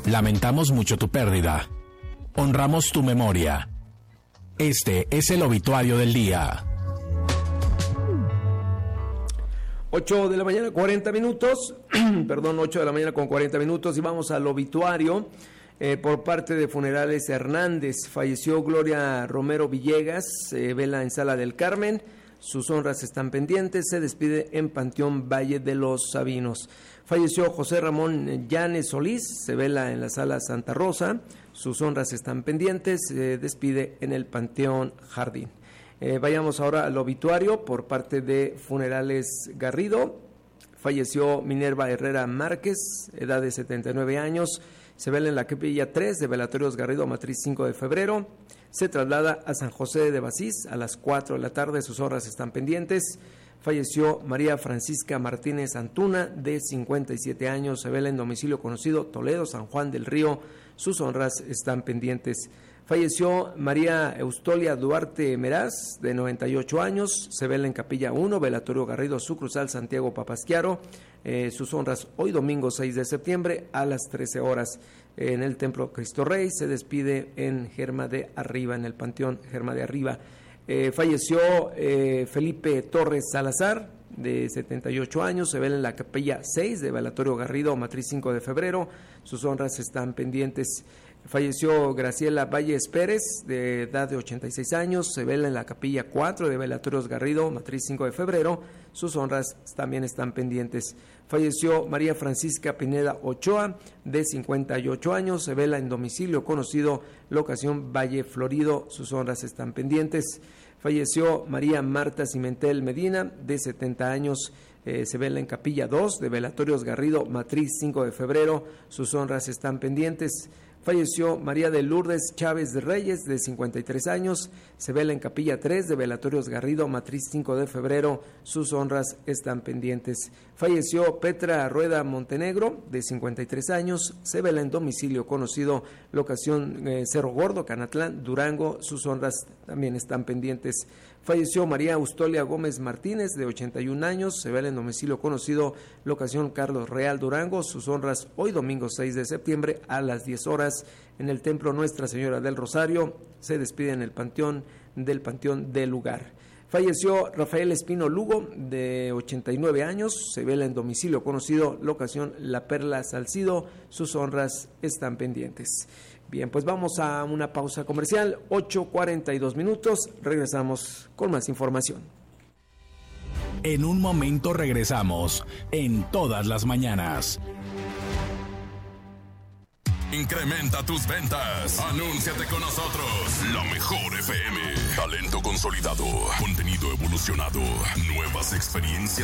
Lamentamos mucho tu pérdida. Honramos tu memoria. Este es el obituario del día. 8 de la mañana, 40 minutos. Perdón, 8 de la mañana con 40 minutos. Y vamos al obituario. Por parte de Funerales Hernández, falleció Gloria Romero Villegas, vela en Sala del Carmen. Sus honras están pendientes. Se despide en Panteón Valle de los Sabinos. Falleció José Ramón Llanes Solís, se vela en la Sala Santa Rosa. Sus honras están pendientes. Se despide en el Panteón Jardín. Vayamos ahora al obituario por parte de Funerales Garrido. Falleció Minerva Herrera Márquez, edad de 79 años. Se vela en la capilla 3 de Velatorios Garrido, matriz 5 de febrero. Se traslada a San José de Basís a las 4 de la tarde. Sus honras están pendientes. Falleció María Francisca Martínez Antuna, de 57 años. Se vela en domicilio conocido Toledo, San Juan del Río. Sus honras están pendientes. Falleció María Eustolia Duarte Meraz, de 98 años. Se vela en Capilla 1, Velatorio Garrido, Sucursal Santiago Papasquiaro. Sus honras hoy domingo 6 de septiembre a las 13 horas en el Templo Cristo Rey. Se despide en Germa de Arriba, en el Panteón Germa de Arriba. Falleció Felipe Torres Salazar, de 78 años. Se vela en la Capilla 6 de Velatorio Garrido, matriz 5 de febrero. Sus honras están pendientes. Falleció Graciela Valles Pérez, de edad de 86 años. Se vela en la Capilla 4 de Velatorios Garrido, matriz 5 de febrero. Sus honras también están pendientes. Falleció María Francisca Pineda Ochoa, de 58 años. Se vela en domicilio conocido, locación Valle Florido. Sus honras están pendientes. Falleció María Marta Cimentel Medina, de 70 años. Se vela en Capilla 2 de Velatorios Garrido, matriz 5 de febrero. Sus honras están pendientes. Falleció María de Lourdes Chávez de Reyes, de 53 años. Se vela en Capilla 3 de Velatorios Garrido, matriz 5 de febrero. Sus honras están pendientes. Falleció Petra Rueda Montenegro, de 53 años. Se vela en domicilio conocido, locación Cerro Gordo, Canatlán, Durango. Sus honras también están pendientes. Falleció María Eustolia Gómez Martínez, de 81 años. Se vela en domicilio conocido, locación Carlos Real, Durango. Sus honras hoy domingo 6 de septiembre a las 10 horas en el Templo Nuestra Señora del Rosario. Se despide en el Panteón del lugar. Falleció Rafael Espino Lugo, de 89 años. Se vela en domicilio conocido, locación La Perla Salcido. Sus honras están pendientes. Bien, pues vamos a una pausa comercial, 8:42 minutos. Regresamos con más información. En un momento regresamos, en Todas las Mañanas. Incrementa tus ventas. Anúnciate con nosotros. La Mejor FM. Talento consolidado. Contenido evolucionado. Nuevas experiencias